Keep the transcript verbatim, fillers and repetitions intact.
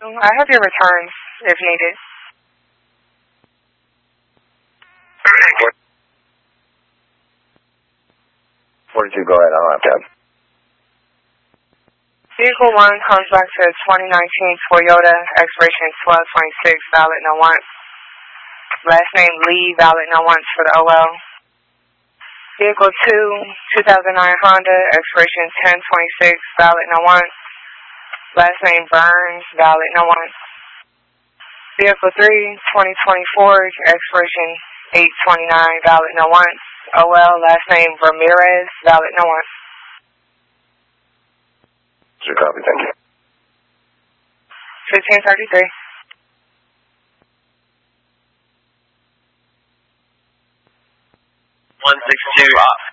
I have your returns if needed. forty-two, go ahead, I'll have tab. Vehicle one comes back to twenty nineteen Toyota, expiration twelve twenty-six, valid no once. Last name Lee, valid no once for the O L. Vehicle two, two thousand nine Honda, expiration ten twenty-six, valid no once. Last name Burns, valid no once. Vehicle three, twenty twenty-four, expiration eight twenty-nine, valid no once. O L, last name Ramirez, valid no once. Sure, copy, thank you. fifteen thirty-three. one six two